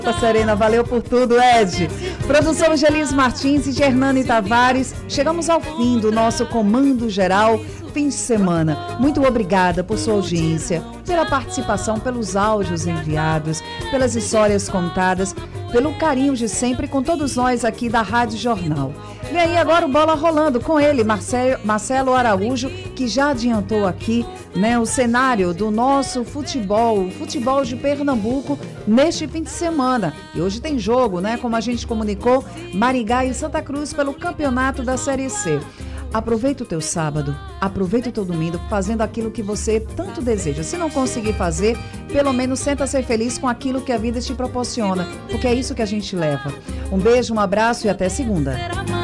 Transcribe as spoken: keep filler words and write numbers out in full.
Serena, valeu por tudo, Ed. Produção de Elis Martins e de Hernani Tavares. Chegamos ao fim do nosso Comando Geral fim de semana. Muito obrigada por sua audiência, pela participação, pelos áudios enviados, pelas histórias contadas, pelo carinho de sempre com todos nós aqui da Rádio Jornal. E aí agora o Bola Rolando com ele, Marcelo, Marcelo Araújo, que já adiantou aqui, né, o cenário do nosso futebol, o futebol de Pernambuco neste fim de semana. E hoje tem jogo, né, como a gente comunicou, Maringá e Santa Cruz pelo campeonato da Série C. Aproveita o teu sábado, aproveita o teu domingo fazendo aquilo que você tanto deseja. Se não conseguir fazer, pelo menos senta ser feliz com aquilo que a vida te proporciona, porque é isso que a gente leva. Um beijo, um abraço e até segunda.